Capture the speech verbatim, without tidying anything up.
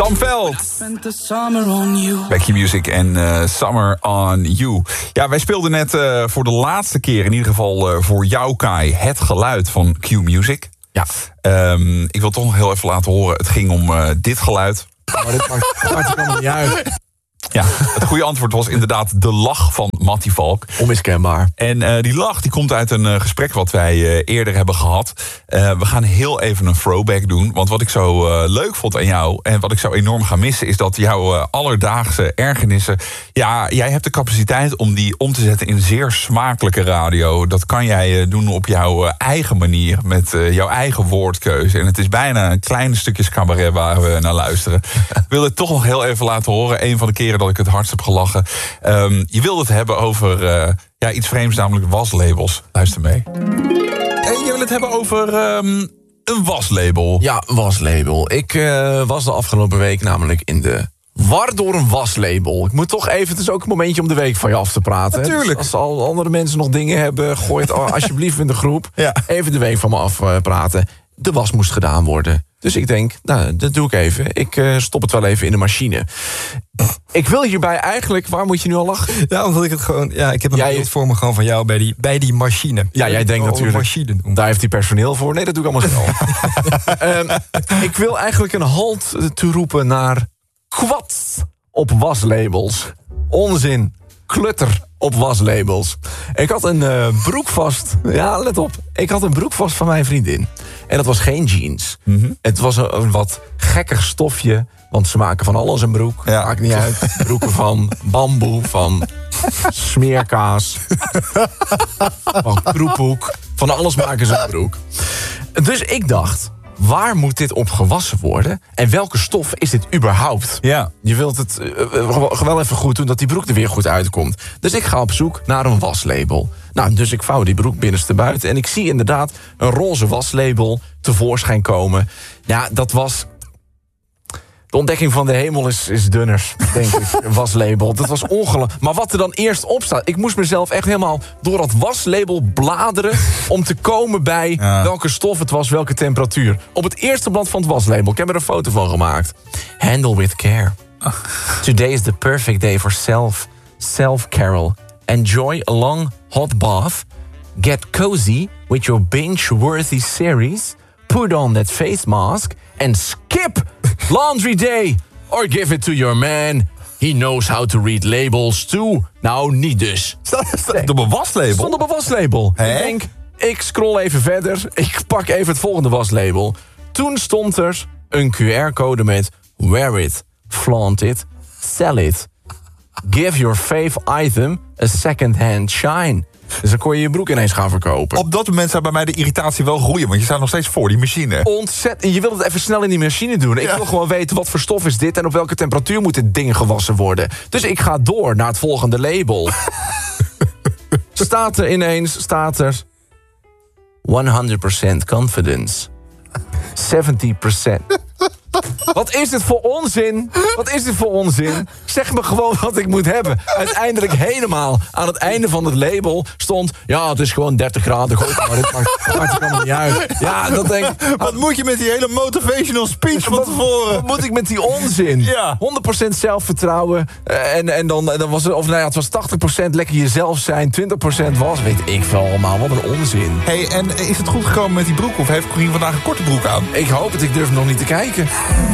Sam Veld. Becky Music en uh, Summer on You. Ja, wij speelden net uh, voor de laatste keer, in ieder geval uh, voor jou, Kai, het geluid van Q Music. Ja. Um, ik wil toch nog heel even laten horen, het ging om uh, dit geluid. Maar dit maakt, maakt het niet uit. Ja, het goede antwoord was inderdaad de lach van Mattie Valk. Onmiskenbaar. En uh, die lach die komt uit een uh, gesprek wat wij uh, eerder hebben gehad. Uh, we gaan heel even een throwback doen. Want wat ik zo uh, leuk vond aan jou en wat ik zo enorm ga missen, is dat jouw uh, alledaagse ergernissen, ja, jij hebt de capaciteit om die om te zetten in zeer smakelijke radio. Dat kan jij uh, doen op jouw uh, eigen manier, met uh, jouw eigen woordkeuze. En het is bijna een klein stukje cabaret waar we naar luisteren. Ik wil het toch nog heel even laten horen. Een van de keren dat ik het hardst heb gelachen. Um, je wilde het hebben over uh, ja, iets vreemds, namelijk waslabels. Luister mee. En je wil het hebben over um, een waslabel. Ja, waslabel. Ik uh, was de afgelopen week namelijk in de war door een waslabel. Ik moet toch even, het is ook een momentje om de week van je af te praten. Natuurlijk. Dus als al andere mensen nog dingen hebben, gooi het alsjeblieft in de groep. Ja. Even de week van me afpraten. De was moest gedaan worden. Dus ik denk, nou, dat doe ik even. Ik uh, stop het wel even in de machine. Ik wil hierbij eigenlijk... Waar moet je nu al lachen? Ja, omdat ik het gewoon... Ja, ik heb een jij, beeld voor me gewoon van jou bij die, bij die machine. Ja, jij denkt natuurlijk... Machine doen. Daar heeft hij personeel voor. Nee, dat doe ik allemaal zelf. um, ik wil eigenlijk een halt toeroepen naar... kwats op waslabels. Onzin. Klutter op waslabels. Ik had een uh, broek vast. Ja, let op. Ik had een broek vast van mijn vriendin. En dat was geen jeans. Mm-hmm. Het was een, een wat gekker stofje. Want ze maken van alles een broek. Ja. Maakt niet uit. Broeken van bamboe, van smeerkaas. Van kroephoek. Van alles maken ze een broek. Dus ik dacht... waar moet dit op gewassen worden? En welke stof is dit überhaupt? Ja. Je wilt het uh, wel even goed doen dat die broek er weer goed uitkomt. Dus ik ga op zoek naar een waslabel. Nou, dus ik vouw die broek binnenste buiten... en ik zie inderdaad een roze waslabel tevoorschijn komen. Ja, dat was... De ontdekking van de hemel is, is dunner, denk ik. Een waslabel. Dat was ongelooflijk. Maar wat er dan eerst op staat... ik moest mezelf echt helemaal door dat waslabel bladeren... om te komen bij ja. welke stof het was, welke temperatuur. Op het eerste blad van het waslabel. Ik heb er een foto van gemaakt. Handle with care. Today is the perfect day for self. Self-carol. Enjoy a long hot bath. Get cozy with your binge-worthy series. Put on that face mask. And skip laundry day. Or give it to your man. He knows how to read labels too. Nou, niet dus. Stond op een waslabel? Stond op een waslabel. Ik denk, ik scroll even verder. Ik pak even het volgende waslabel. Toen stond er een Q R-code met... wear it, flaunt it, sell it. Give your fave item a second-hand shine. Dus dan kon je je broek ineens gaan verkopen. Op dat moment zou bij mij de irritatie wel groeien... want je staat nog steeds voor die machine. Ontzettend. Je wilt het even snel in die machine doen. Ik ja. wil gewoon weten wat voor stof is dit... en op welke temperatuur moet dit ding gewassen worden. Dus ik ga door naar het volgende label. Staat er ineens, staat er... honderd procent confidence. zeventig procent. Wat is dit voor onzin? Wat is dit voor onzin? Zeg me gewoon wat ik moet hebben. Uiteindelijk helemaal aan het einde van het label stond... ja, het is gewoon dertig graden. Goed, maar dit maakt, maakt het allemaal niet uit. Ja, dat denk ik... Wat moet je met die hele motivational speech van tevoren? Wat moet ik met die onzin? Ja. honderd procent zelfvertrouwen. En, en dan, en dan was het... Of nou ja, het was tachtig procent lekker jezelf zijn. twintig procent was, weet ik veel allemaal. Wat een onzin. Hey, en is het goed gekomen met die broek? Of heeft Corine vandaag een korte broek aan? Ik hoop het. Ik durf nog niet te kijken.